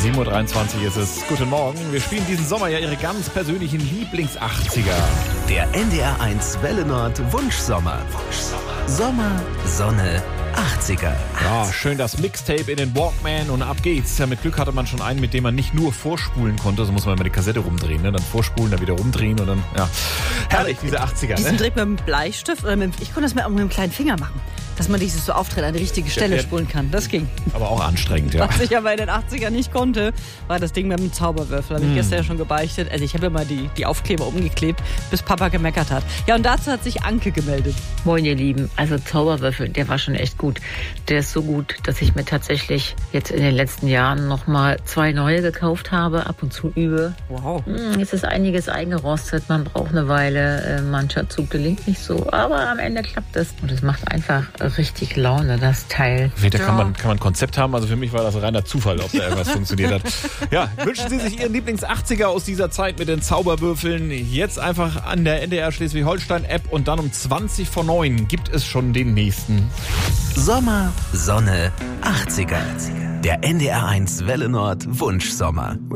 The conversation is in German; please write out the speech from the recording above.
7:23 Uhr ist es. Guten Morgen. Wir spielen diesen Sommer ja Ihre ganz persönlichen Lieblings-80er. Der NDR1 Welle Nord Wunschsommer. Sommer, Sonne, 80er. Ja, schön das Mixtape in den Walkman und ab geht's. Ja, mit Glück hatte man schon einen, mit dem man nicht nur vorspulen konnte, so muss man immer die Kassette rumdrehen, ne? Dann vorspulen, dann wieder rumdrehen und dann, ja. Herrlich, diese 80er, Diesen ne? Trick mit dem Bleistift oder ich konnte das auch mit dem kleinen Finger machen. Dass man dieses so auftritt, an die richtige Stelle spulen kann. Das ging. Aber auch anstrengend, ja. Was ich aber in den 80ern nicht konnte, war das Ding mit dem Zauberwürfel. Habe ich gestern ja schon gebeichtet. Also ich habe immer die Aufkleber umgeklebt, bis Papa gemeckert hat. Ja, und dazu hat sich Anke gemeldet. Moin ihr Lieben, also Zauberwürfel, der war schon echt gut. Der ist so gut, dass ich mir tatsächlich jetzt in den letzten Jahren nochmal 2 neue gekauft habe, ab und zu übe. Wow. Es ist einiges eingerostet, man braucht eine Weile, mancher Zug gelingt nicht so, aber am Ende klappt es. Und es macht einfach richtig Laune, das Teil. Da kann man ein Konzept haben, also für mich war das reiner Zufall, ob da irgendwas funktioniert hat. Ja, wünschen Sie sich Ihren Lieblings-80er aus dieser Zeit mit den Zauberwürfeln. Jetzt einfach an der NDR Schleswig-Holstein-App und dann um 20:09 gibt es schon den nächsten. Sommer, Sonne, 80er. Der NDR1 Welle Nord Wunschsommer.